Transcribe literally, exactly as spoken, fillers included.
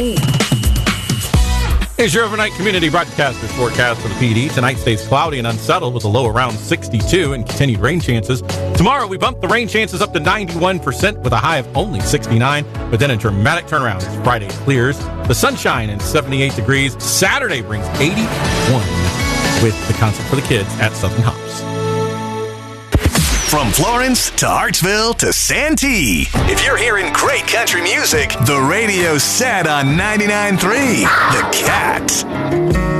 Here's your overnight community broadcaster's forecast for the P D. Tonight stays cloudy and unsettled with a low around sixty-two and continued rain chances. Tomorrow, we bump the rain chances up to ninety-one percent with a high of only sixty-nine, but then a dramatic turnaround as Friday clears. The sunshine and seventy-eight degrees. Saturday brings eighty-one with the concert for the kids at Southern Hops. From Florence to Hartsville to Santee. If you're hearing great country music, the radio's set on ninety-nine point three. The Cat.